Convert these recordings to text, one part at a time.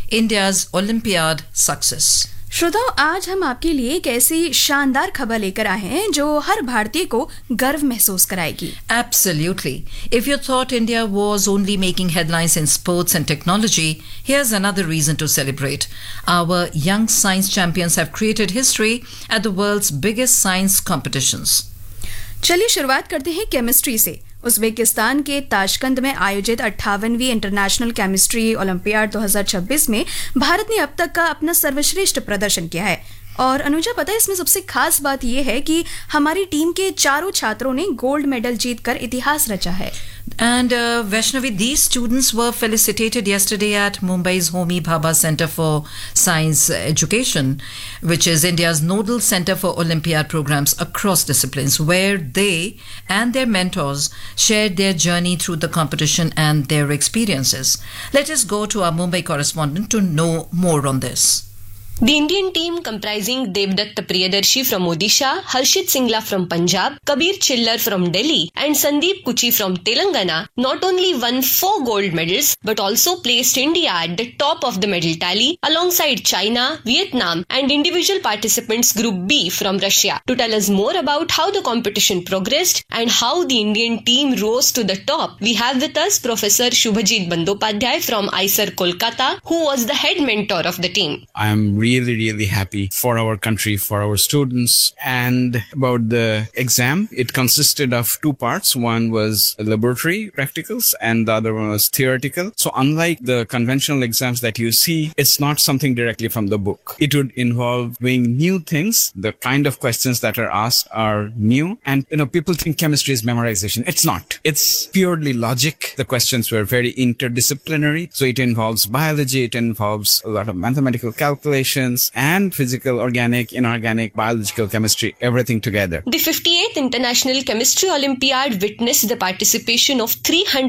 India's Olympiad success. श्रोताओं, आज हम आपके लिए एक ऐसी शानदार खबर लेकर आए हैं जो हर भारतीय को गर्व महसूस कराएगी. Absolutely. If you thought India was only making headlines in sports and technology, here's another reason to celebrate. Our young science champions have created history at the world's biggest science competitions. चलिए शुरुआत करते हैं chemistry से. Uzbekistan के Tashkent में आयोजित 58वीं international chemistry olympiad 2026 में भारत ने अब तक का अपना सर्वश्रेष्ठ प्रदर्शन किया है. और अनुजा, पता है इसमें सबसे खास बात यह है कि हमारी टीम के चारों छात्रों ने गोल्ड मेडल जीतकर इतिहास रचा है. And Vaishnavi, these students were felicitated yesterday at Mumbai's Homi Bhabha Center for Science Education, which is India's nodal center for Olympiad programs across disciplines, where they and their mentors shared their journey through the competition and their experiences. Let us go to our Mumbai correspondent to know more on this. The Indian team comprising Devdatta Priyadarshi from Odisha, Harshit Singla from Punjab, Kabir Chillar from Delhi and Sandeep Kuchi from Telangana not only won 4 gold medals but also placed India at the top of the medal tally alongside China, Vietnam and individual participants Group B from Russia. To tell us more about how the competition progressed and how the Indian team rose to the top, we have with us Professor Shubhajit Bandyopadhyay from IISER Kolkata, who was the head mentor of the team. I am really happy for our country, for our students. And about the exam, it consisted of 2 parts. One was laboratory practicals and the other one was theoretical. So unlike the conventional exams that you see, it's not something directly from the book. It would involve doing new things. The kind of questions that are asked are new. And, people think chemistry is memorization. It's not. It's purely logic. The questions were very interdisciplinary. So it involves biology. It involves a lot of mathematical calculations and physical, organic, inorganic, biological chemistry, everything together. The 58th International Chemistry Olympiad witnessed the participation of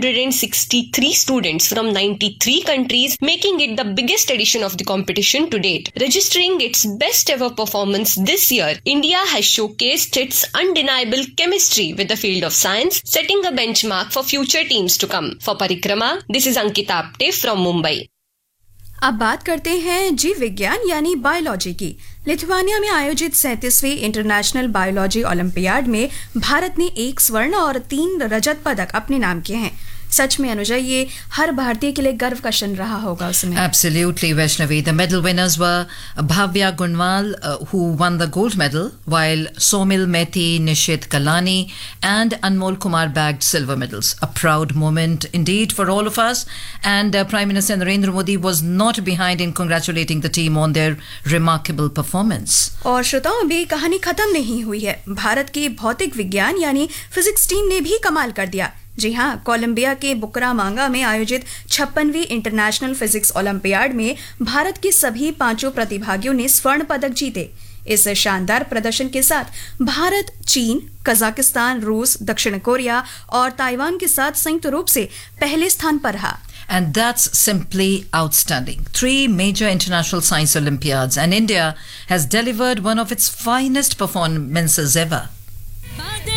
363 students from 93 countries, making it the biggest edition of the competition to date. Registering its best ever performance this year, India has showcased its undeniable chemistry with the field of science, setting a benchmark for future teams to come. For Parikrama, this is Ankita Apte from Mumbai. अब बात करते हैं जीव विज्ञान यानी biology की. Lithuania में आयोजित 37वीं इंटरनेशनल बायोलॉजी ओलंपियाड में भारत ने 1 स्वर्ण और 3 रजत पदक अपने नाम किए हैं. सच में अनुजा, ये हर भारतीय के लिए गर्व का क्षण रहा होगा उसमें. Absolutely, Vaishnavi. The medal winners were Bhavya Gunwal, who won the gold medal, while Somil Methi, Nishit Kalani and Anmol Kumar bagged silver medals. A proud moment indeed for all of us. And Prime Minister Narendra Modi was not behind in congratulating the team on their remarkable performance. और श्रोताओं, अभी कहानी खत्म नहीं हुई है. भारत की भौतिक विज्ञान यानी फिजिक्स टीम ने भी कमाल कर दिया. जी हाँ, कोलंबिया के बुकरामांगा में आयोजित 56वीं इंटरनेशनल फिजिक्स ओलंपियाड में भारत के सभी 5 प्रतिभागियों ने स्वर्ण पदक जीते. इस शानदार प्रदर्शन के साथ भारत चीन, कजाकिस्तान, रूस, दक्षिण कोरिया और ताइवान के साथ संयुक्त रूप से पहले स्थान पर रहा. And that's simply outstanding. 3 major international science Olympiads, and India has delivered one of its finest performances ever.